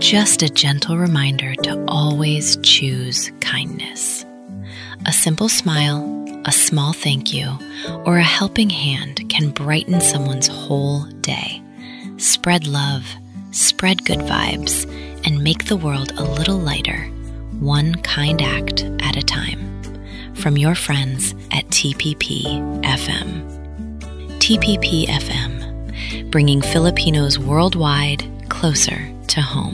just a gentle reminder to always choose kindness. A simple smile, a small thank you, or a helping hand can brighten someone's whole day. Spread love, spread good vibes, and make the world a little lighter, one kind act at a time. From your friends at TPP-FM. TPP-FM, bringing Filipinos worldwide closer to home.